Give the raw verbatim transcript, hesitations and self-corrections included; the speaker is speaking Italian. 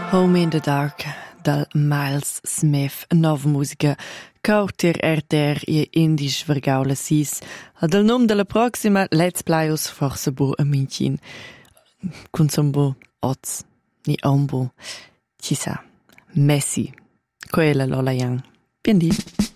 Home in the Dark dal Miles Smith, nova musica cauter erter e indisch vergaula sis, dal nom della proxima Let's Playos forse bo a mincin, consombo oz, ni ombo, ci sa, Messi, quella lola yang, bien di.